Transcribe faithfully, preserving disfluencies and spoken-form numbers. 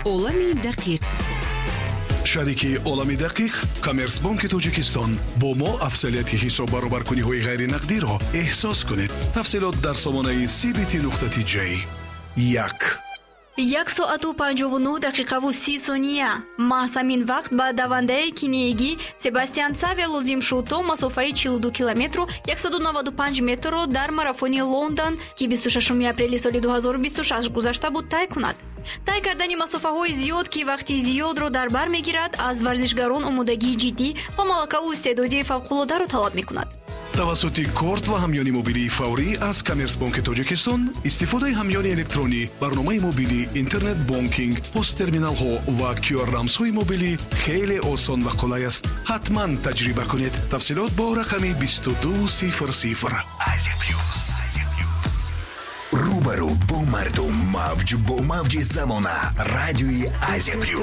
олами дақиқ. шарики олами дақиқ Коммерсбанки Тоҷикистон бо мо афзалияти ҳисоб баробаркуниҳои ғайринақдиро эҳсос кунед. тафсилот дар сомонаи си би ти нуқтати ҷей. як як соату панҷову нӯҳ дақиқаву си сония. маҳз ҳамин вақт ба давандаи киниягӣ Себастьян Савия лозим шуд то масофаи чилу ду километру яксаду наваду панҷ метрро дар марафони Лондон, ки бисту шашуми апрели соли дуҳазору бисту шаш гузашта буд, тай кунад. тай кардани масофаҳои зиёд, ки вақти зиёдро дар бар мегирад, аз варзишгарон омодагии ҷиддӣ ва малакаву истеъдоди фавқулодаро талаб мекунад. тавассути корт ва ҳамёни мобилии фаврӣ аз Коммерсбанки Тоҷикистон, истифодаи ҳамёни электронӣ, барномаи мобилӣ, интернет бонкинг, посттерминалҳо ва кю ар рамзҳои мобилӣ хеле осон ва қулай аст. ҳатман таҷриба кунед. тафсилот бо рақами бисту ду сифр сифр. Азия Плюс. рӯбарӯ бо мардум, мавҷ бо мавҷи замона. Радиои Азия Плюс.